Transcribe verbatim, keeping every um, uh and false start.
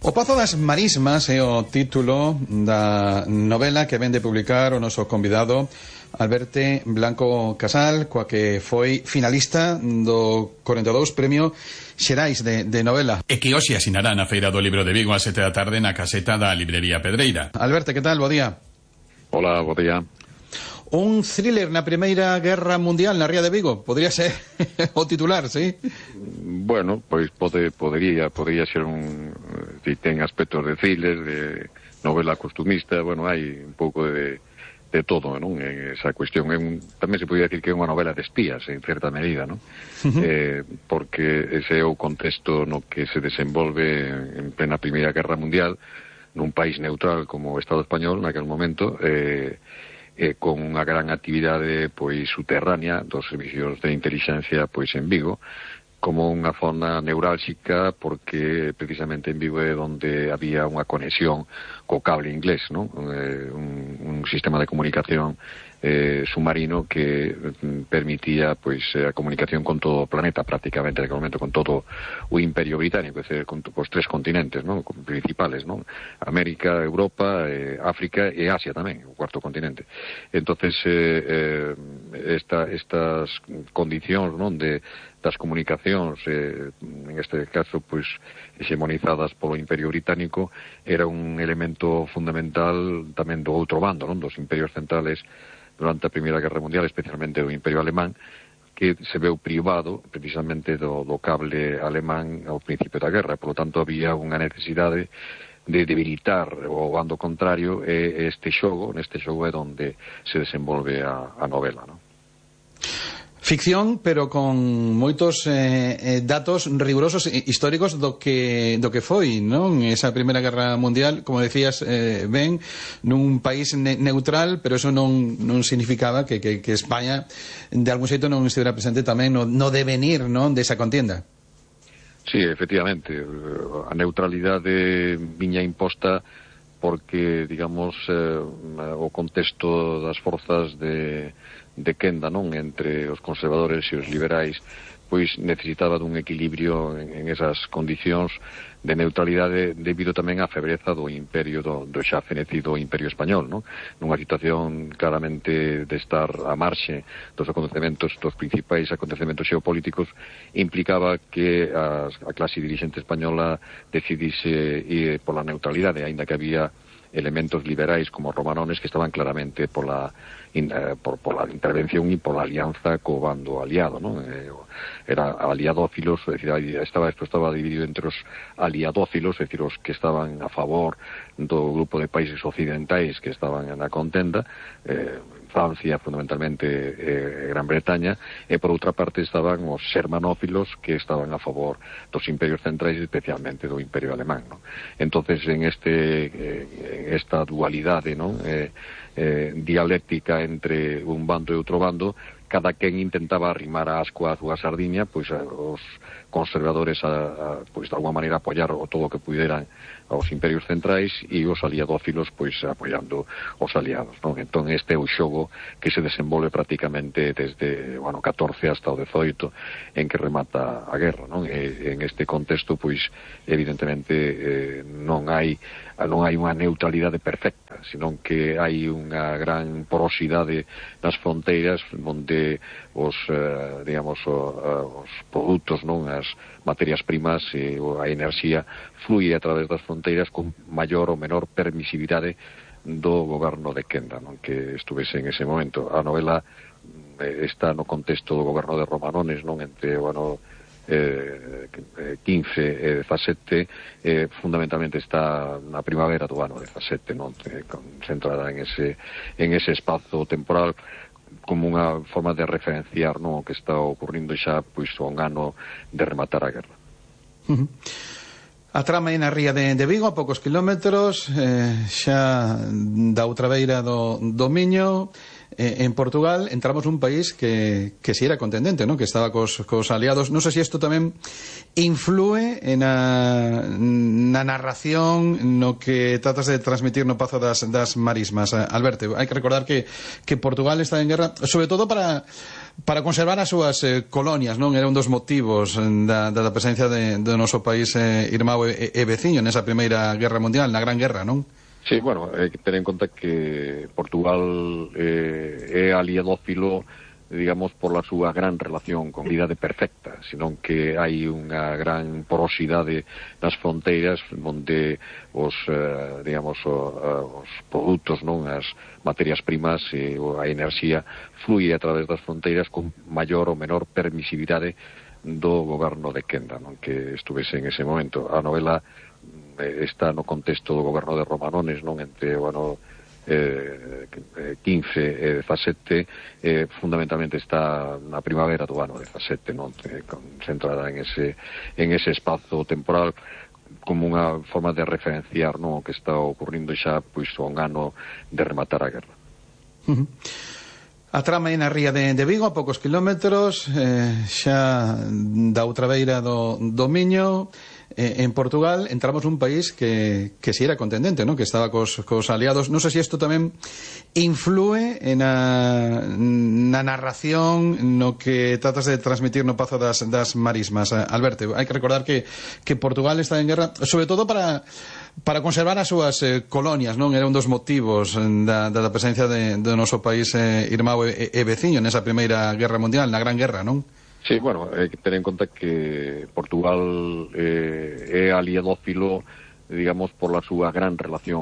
O Pazo das Marismas é o título da novela que ven de publicar o noso convidado Alberto Blanco Casal, coa que foi finalista do corenta e dous Premio Xerais de, de novela. E que hoxe asinará na Feira do Libro de Vigo a sete da tarde na caseta da Librería Pedreira. Alberto, que tal? Bo día. Hola, bo día. Un thriller na Primeira Guerra Mundial na Ría de Vigo, podría ser o titular, sí? Bueno, pois pode, podería, podería ser un... Si ten aspectos de thriller, de novela costumista, bueno, hai un pouco de, de todo, non? En esa cuestión. É un, tamén se podría decir que é unha novela de espías, en certa medida, non? Uh-huh. eh, porque ese é o contexto no que se desenvolve en plena Primeira Guerra Mundial, nun país neutral como o Estado español, naquel momento, eh, eh, con unha gran actividade pois subterránea dos servicios de inteligencia pois en Vigo, como unha zona neurálxica, porque precisamente en Vigo é onde había unha conexión co cable inglés, non? Eh, un, un sistema de comunicación eh, submarino que mm, permitía pois a comunicación con todo o planeta, prácticamente, en aquel momento, con todo o Imperio Británico, é dicir, con os tres continentes, non? Principales, non? América, Europa, eh, África e Asia tamén, o cuarto continente. Entonces, eh, eh, esta, estas condicións, non? De das comunicacións, eh, en este caso, pois, hexemonizadas polo Imperio Británico, era un elemento fundamental tamén do outro bando, non? Dos imperios centrales durante a Primeira Guerra Mundial, especialmente do Imperio Alemán, que se veu privado precisamente do, do cable alemán ao principio da guerra. Por lo tanto, había unha necesidade de debilitar o bando contrario, e este xogo, neste xogo é onde se desenvolve a, a novela, non? Ficción, pero con moitos eh, eh, datos rigurosos históricos do que do que foi, non? Esa Primeira Guerra Mundial, como decías, eh, ben, nun país ne neutral, pero eso non, non significaba que, que, que España de algún xeito non estivera presente tamén no, no devenir, non, desa contienda. Sí, efectivamente, a neutralidade viña imposta porque, digamos, eh, o contexto das forzas de de quenda, non, entre os conservadores e os liberais, pois necesitaba dun equilibrio en, en esas condicións de neutralidade debido tamén á febreza do imperio, do, do xa fenecido imperio español, non? Nunha situación claramente de estar a marxe dos acontecementos, dos principais acontecementos xeopolíticos, implicaba que a, a clase dirigente española decidise ir pola neutralidade, aínda que había elementos liberais como romanones que estaban claramente pola in, eh, por, por la intervención e pola alianza co bando aliado, non? Eh, era aliadófilos, é dicir, estaba, esto estaba dividido entre os aliadófilos, é dicir, os que estaban a favor do grupo de países occidentais que estaban na contenda, eh, Francia, fundamentalmente eh, Gran Bretaña, e por outra parte estaban os xermanófilos que estaban a favor dos imperios centrais, especialmente do imperio alemán, non? Entonces, en este eh, en esta dualidade, non? Eh, eh, dialéctica entre un bando e outro bando, cada quen intentaba arrimar a asco a súa sardiña, pois a, os conservadores a, a, pois de alguma maneira apoiar o todo o que puderan aos imperios centrais e os aliadófilos pois apoiando os aliados, non? Entón este é o xogo que se desenvolve prácticamente desde, bueno, catorce hasta o dezoito, en que remata a guerra, non? E en este contexto pois evidentemente eh, non hai non hai unha neutralidade perfecta, senón que hai unha gran porosidade nas fronteiras onde os, eh, digamos, o, os produtos, non, as materias primas e a enerxía flúe a través das fronteiras con maior ou menor permisividade do goberno de quenda, non, que estuvese en ese momento. A novela eh, está no contexto do goberno de Romanones, non, entre, bueno, eh, quince e dezasete, eh, fundamentalmente está na primavera do ano dezasete, non, concentrada en ese, en ese espazo temporal, como unha forma de referenciar, non, o que está ocurrindo xa pois un ano de rematar a guerra. Uh-huh. A trama é na ría de, de Vigo, a poucos kilómetros, eh, xa da outra beira do, do Miño. Eh, en Portugal entramos nun país que, que si era contendente, ¿no? Que estaba cos, cos aliados. Non sei se isto tamén influe na, na narración no que tratas de transmitir no Pazo das, das Marismas, Alberto. Hai que recordar que, que Portugal está en guerra, sobre todo para para conservar as súas eh, colonias, non? Era un dos motivos da, da presencia de, do noso país eh, irmão e, e veciño nesa primeira guerra mundial, na Gran Guerra, non? Sí, bueno, hai que ter en conta que Portugal eh, é aliadófilo, digamos, por la súa gran relación con unidade perfecta, senón que hai unha gran porosidade nas fronteiras onde os, eh, digamos, o, os produtos, non, as materias primas e a enerxía fluye a través das fronteiras con maior ou menor permisividade do goberno de Quenda, non, que estuvese en ese momento. A novela eh, está no contexto do goberno de Romanones, non, entre, bueno, Eh, quince e dezasete, eh, fundamentalmente está na primavera do ano dezasete, non, eh, concentrada en ese en ese espazo temporal como unha forma de referenciar, non, o que está ocurrindo xa pois un ano de rematar a guerra. Uh-huh. A trama é na ría de, de Vigo, a poucos kilómetros, eh, xa da outra beira do, do Miño. Eh, en Portugal entramos un país que, que si era contendente, ¿no? Que estaba cos, cos aliados. Non sei se isto tamén influe na, na narración no que tratas de transmitir no Pazo das, das Marismas. Alberto, hai que recordar que, que Portugal está en guerra, sobre todo para, para conservar as súas eh, colonias, non? Era un dos motivos da, da presencia de, do noso país eh, irmão e, e veciño nesa primeira guerra mundial, na Gran Guerra, non? Sí, bueno, hai que ter en conta que Portugal eh, é aliadófilo, digamos, por la súa gran relación